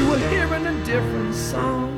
were hearing a different song.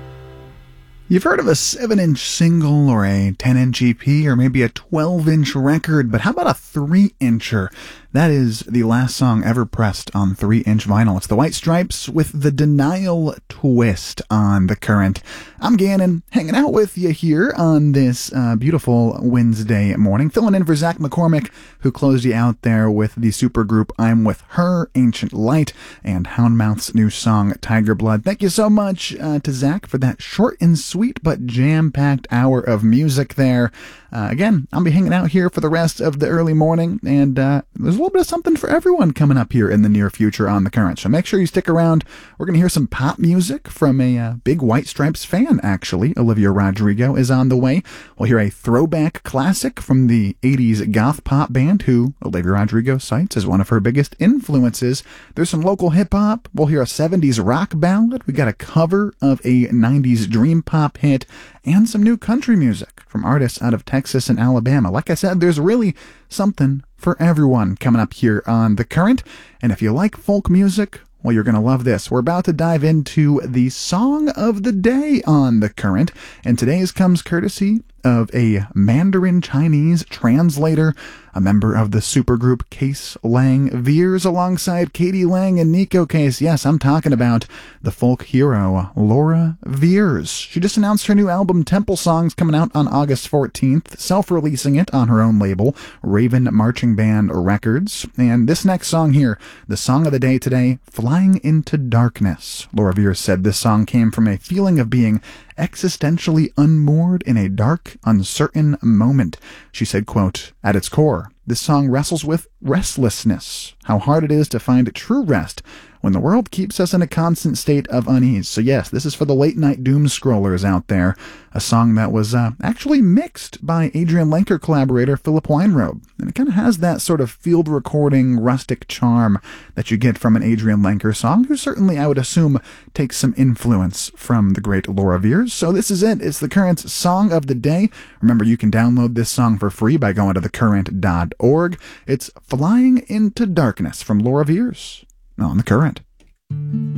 You've heard of a 7-inch single or a 10-inch EP or maybe a 12-inch record, but how about a 3-incher? That is the last song ever pressed on 3-inch vinyl. It's the White Stripes with the Denial Twist on The Current. I'm Gannon, hanging out with you here on this beautiful Wednesday morning, filling in for Zach McCormick, who closed you out there with the supergroup I'm With Her, Ancient Light, and Houndmouth's new song, Tiger Blood. Thank you so much to Zach for that short and sweet but jam-packed hour of music there. Again, I'll be hanging out here for the rest of the early morning, and there's a little bit of something for everyone coming up here in the near future on The Current, so make sure you stick around. We're going to hear some pop music from a big White Stripes fan, actually. Olivia Rodrigo is on the way. We'll hear a throwback classic from the 80s goth pop band, who Olivia Rodrigo cites as one of her biggest influences. There's some local hip-hop. We'll hear a 70s rock ballad. We got a cover of a 90s dream pop hit, and some new country music from artists out of Texas and Alabama. Like I said, there's really something for everyone coming up here on The Current. And if you like folk music, well, you're going to love this. We're about to dive into the Song of the Day on The Current, and today's comes courtesy of a Mandarin Chinese translator, a member of the supergroup Case Lang Veers, alongside Katie Lang and Nico Case. Yes, I'm talking about the folk hero, Laura Veers. She just announced her new album, Temple Songs, coming out on August 14th, self-releasing it on her own label, Raven Marching Band Records. And this next song here, the song of the day today, Flying into Darkness. Laura Veers said this song came from a feeling of being existentially unmoored in a dark, uncertain moment. She said, quote, "At its core, this song wrestles with restlessness, how hard it is to find true rest when the world keeps us in a constant state of unease." So yes, this is for the late-night doom scrollers out there, a song that was actually mixed by Adrian Lenker collaborator Philip Weinrobe. And it kind of has that sort of field recording, rustic charm that you get from an Adrian Lenker song, who certainly, I would assume, takes some influence from the great Laura Veers. So this is it. It's The Current's Song of the Day. Remember, you can download this song for free by going to thecurrent.org. It's Flying into Darkness from Laura Veers on The Current.